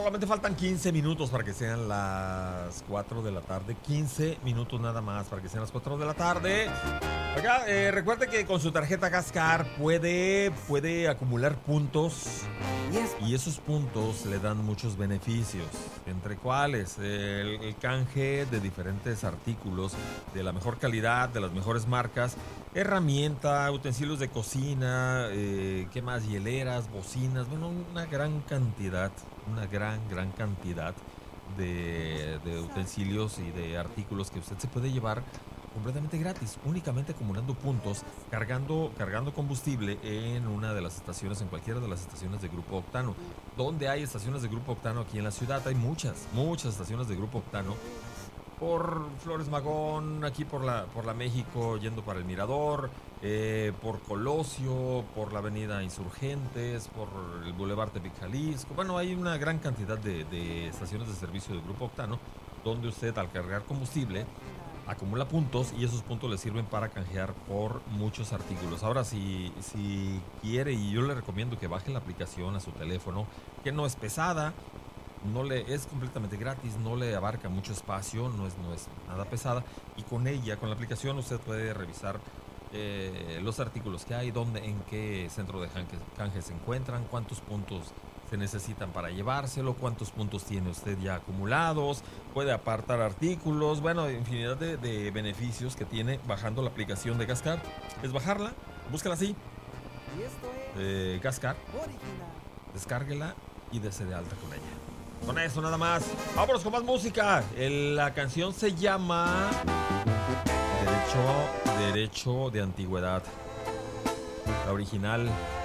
Solamente faltan 15 minutos para que sean las 4 de la tarde. 15 minutos nada más para que sean las 4 de la tarde. Acá, recuerde que con su tarjeta Gascar puede acumular puntos. Y esos puntos le dan muchos beneficios. Entre cuáles, el canje de diferentes artículos de la mejor calidad, de las mejores marcas. Herramienta, utensilios de cocina, ¿qué más? Hieleras, bocinas, bueno, una gran cantidad de utensilios y de artículos que usted se puede llevar completamente gratis, únicamente acumulando puntos, cargando combustible en una de las estaciones, en cualquiera de las estaciones de Grupo Octano. ¿Dónde hay estaciones de Grupo Octano aquí en la ciudad? Hay muchas estaciones de Grupo Octano. Por Flores Magón, aquí por la México, yendo para el Mirador, por Colosio, por la avenida Insurgentes, por el Boulevard Tepic Jalisco. Bueno, hay una gran cantidad de estaciones de servicio del Grupo Octano, donde usted al cargar combustible acumula puntos y esos puntos le sirven para canjear por muchos artículos. Ahora, si quiere, y yo le recomiendo que baje la aplicación a su teléfono, que no es pesada, es completamente gratis, no le abarca mucho espacio, no es nada pesada, y con ella, con la aplicación, usted puede revisar los artículos que hay, en qué centro de canje se encuentran, cuántos puntos se necesitan para llevárselo, cuántos puntos tiene usted ya acumulados, puede apartar artículos, bueno, infinidad de beneficios que tiene bajando la aplicación de Gascar. Es bajarla, búscala así, Gascar, descárguela y dese de alta con ella. Con eso nada más. Vámonos con más música. La canción se llama Derecho de Antigüedad. La original